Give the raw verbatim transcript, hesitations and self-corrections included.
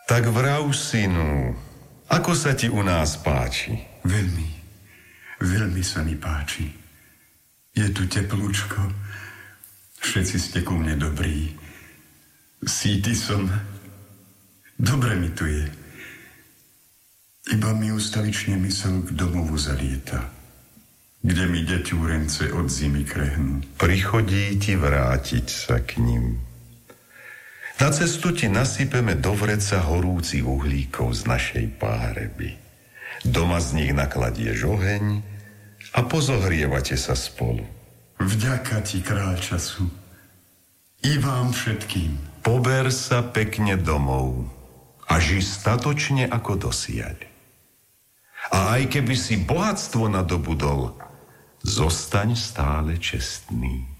Tak vrav, synu, ako sa ti u nás páči? Veľmi, veľmi sa mi páči. Je tu teplúčko, všetci ste ku mne dobrí. Sýty som, dobre mi tu je. Iba mi ustavične mysel k domovu zalieta, kde mi deťúrence od zimy krehnú. Prichodí ti vrátiť sa k ním. Na cestu ti nasypeme do vreca horúcich uhlíkov z našej páreby. Doma z nich nakladieš oheň a pozohrievate sa spolu. Vďaka ti, kráľ času, i vám všetkým. Pober sa pekne domov a ži statočne ako dosiaľ. A aj keby si bohatstvo nadobudol, zostaň stále čestný.